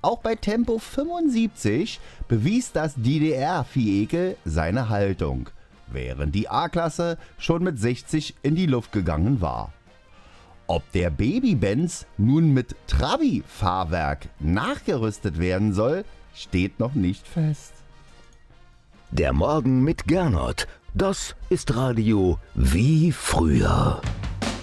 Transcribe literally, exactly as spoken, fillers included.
Auch bei Tempo fünfundsiebzig bewies das D D R-Vehikel seine Haltung, während die A-Klasse schon mit sechzig in die Luft gegangen war. Ob der Baby-Benz nun mit Trabi-Fahrwerk nachgerüstet werden soll, steht noch nicht fest. Der Morgen mit Gernot, das ist Radio wie früher.